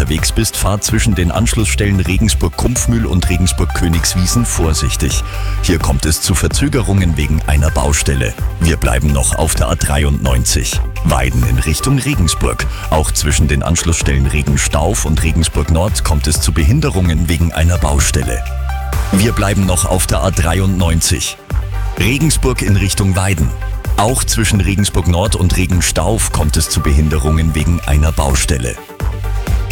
unterwegs bist, fahr zwischen den Anschlussstellen Regensburg-Kumpfmühl und Regensburg-Königswiesen vorsichtig. Hier kommt es zu Verzögerungen wegen einer Baustelle. Wir bleiben noch auf der A93. Weiden in Richtung Regensburg. Auch zwischen den Anschlussstellen Regenstauf und Regensburg Nord kommt es zu Behinderungen wegen einer Baustelle. Wir bleiben noch auf der A93. Regensburg in Richtung Weiden. Auch zwischen Regensburg Nord und Regenstauf kommt es zu Behinderungen wegen einer Baustelle.